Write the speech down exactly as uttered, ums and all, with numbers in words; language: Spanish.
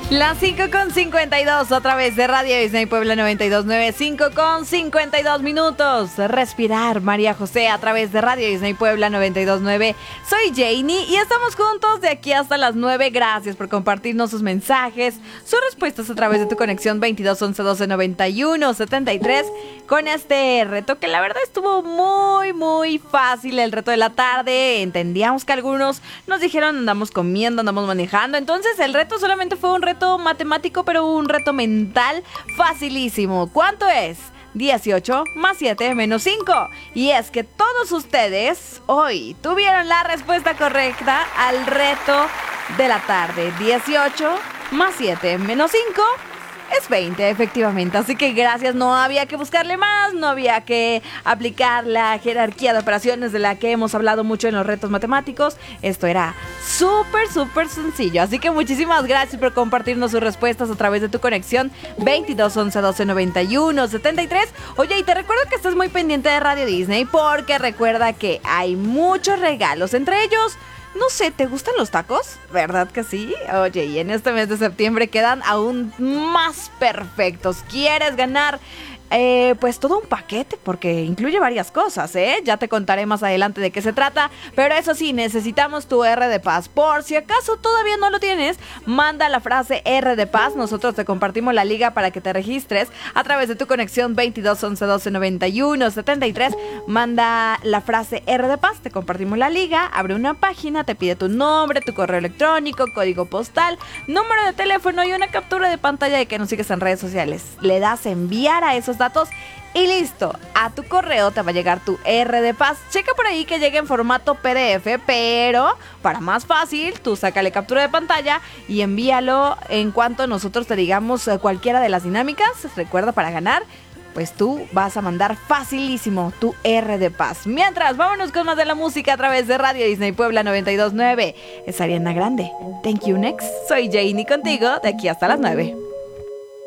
Las cinco con cincuenta y dos, otra vez de Radio Disney Puebla noventa y dos punto nueve, cinco con cincuenta y dos minutos. Respirar, María José, a través de Radio Disney Puebla noventa y dos punto nueve. Soy Janie y estamos juntos de aquí hasta las nueve. Gracias por compartirnos sus mensajes, sus respuestas a través de tu conexión veintidós once doce noventa y uno setenta y tres con este reto que la verdad estuvo muy, muy fácil, el reto de la tarde. Entendíamos que algunos nos dijeron andamos comiendo, andamos manejando, entonces el reto solamente fue un reto matemático, pero un reto mental facilísimo. ¿Cuánto es? dieciocho más siete menos cinco. Y es que todos ustedes hoy tuvieron la respuesta correcta al reto de la tarde. dieciocho más siete menos cinco es veinte, efectivamente. Así que gracias, no había que buscarle más, no había que aplicar la jerarquía de operaciones de la que hemos hablado mucho en los retos matemáticos. Esto era súper, súper sencillo. Así que muchísimas gracias por compartirnos sus respuestas a través de tu conexión veintidós once doce noventa y uno setenta y tres. Oye, y te recuerdo que estás muy pendiente de Radio Disney porque recuerda que hay muchos regalos, entre ellos... No sé, ¿te gustan los tacos? ¿Verdad que sí? Oye, y en este mes de septiembre quedan aún más perfectos. ¿Quieres ganar? Eh, pues todo un paquete, porque incluye varias cosas, ¿eh? Ya te contaré más adelante de qué se trata, pero eso sí, necesitamos tu R de paz. Por si acaso todavía no lo tienes, manda la frase R de paz, nosotros te compartimos la liga para que te registres a través de tu conexión veintidós once doce noventa y uno setenta y tres. Manda la frase R de paz, te compartimos la liga, abre una página, te pide tu nombre, tu correo electrónico, código postal, número de teléfono y una captura de pantalla de que nos sigues en redes sociales. Le das enviar a esos datos y listo, a tu correo te va a llegar tu R de paz. Checa por ahí que llegue en formato P D F, pero para más fácil, tú sácale captura de pantalla y envíalo en cuanto nosotros te digamos cualquiera de las dinámicas. Recuerda, para ganar, pues tú vas a mandar facilísimo tu R de paz. Mientras, vámonos con más de la música a través de Radio Disney Puebla noventa y dos punto nueve. Es Ariana Grande. Thank you, next. Soy Janie contigo de aquí hasta las nueve.